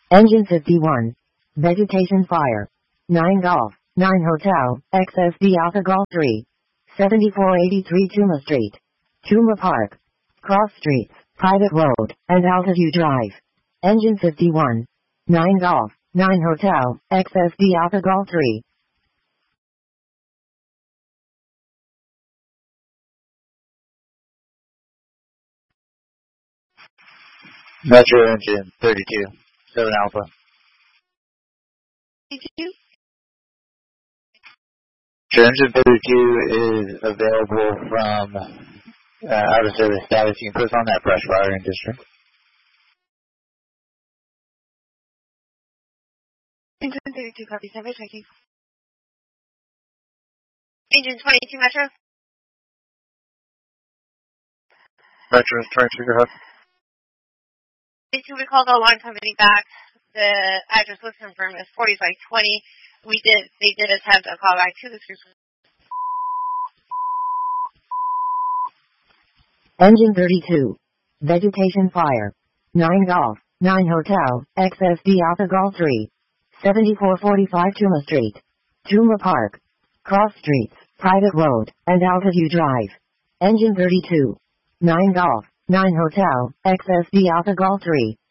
Engine 51. Vegetation fire. 9 Golf, 9 Hotel, XSD Alpha Golf 3. 7483 Tuma Street. Tuma Park. Cross Streets, Private Road, and Altitude Drive. Engine 51. 9 Golf, 9 Hotel, XSD Alpha Golf 3. Metro Engine 32, 7 Alpha. 32? Metro Engine 32 is available from out of service status. You can put us on that brush firing district. Engine 32, copy 7, checking. Engine 22, Metro. Metro 22, go ahead. We called the alarm company back. The address was confirmed as 4520. They did attempt a call back to the cruise. Engine 32. Vegetation fire. 9 Golf, 9 Hotel, XSD Alpha Golf 3. 7445 Tuma Street. Tuma Park. Cross Streets, Private Road, and Altitude Drive. Engine 32. 9 Golf, 9 Hotel, XSD Alpha Golf 3.